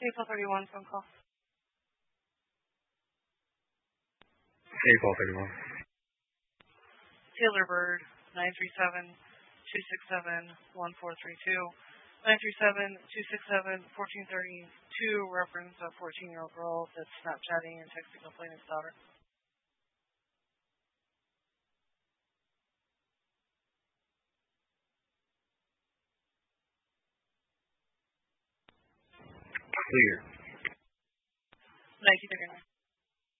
April 31 phone call. April 31. Taylor Bird, 937-267-1432. 937-267-1432, reference a 14-year-old girl that's Snapchatting and texting a plaintiff's daughter. Clear. 1939.